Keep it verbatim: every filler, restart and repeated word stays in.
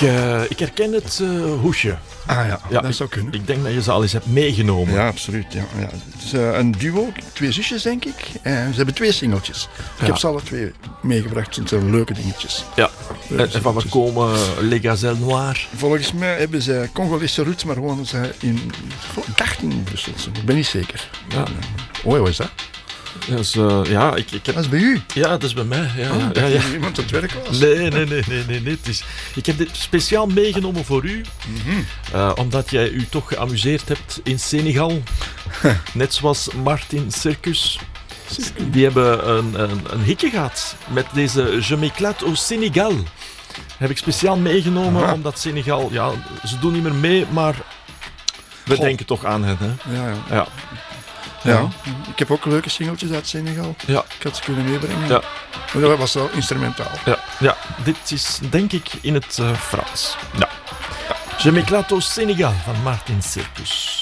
uh, ik herken het uh, hoesje. Ah ja, ja dat ik, zou kunnen. Ik denk dat je ze al eens hebt meegenomen. Ja, absoluut. Ja, ja. Het is uh, een duo, twee zusjes denk ik. En ze hebben twee singeltjes. Ik ja. heb ze alle twee meegebracht. Het zijn leuke dingetjes. Ja, leuke en, en van waar komen Les Gazelles Noires? Volgens mij hebben ze Congolese roots, maar wonen ze in, dacht in Brussel. Ik ben niet zeker. Ja. Oh, wat is dat? Dus, uh, ja, ik, ik heb... Dat is bij u? Ja, dat is bij mij. Ja, oh, ja, dat ja, ja. iemand aan het werk was? Nee, nee, nee. nee, nee, nee. Het is, ik heb dit speciaal meegenomen voor u. Mm-hmm. Uh, omdat jij u toch geamuseerd hebt in Senegal. Net zoals Martin Circus. Die hebben een, een, een hitje gehad met deze Je m'éclate au Sénégal. Heb ik speciaal meegenomen, ah. omdat Senegal... Ja, ze doen niet meer mee, maar we Goh. denken toch aan hen. Hè? Ja, ja. ja. Ja. ja, ik heb ook leuke singeltjes uit Senegal. Ja. Ik had ze kunnen meebrengen. Ja. Maar dat was wel instrumentaal. Ja, ja. Dit is denk ik in het uh, Frans. Ja. Je m'éclate au Sénégal van Martin Circus.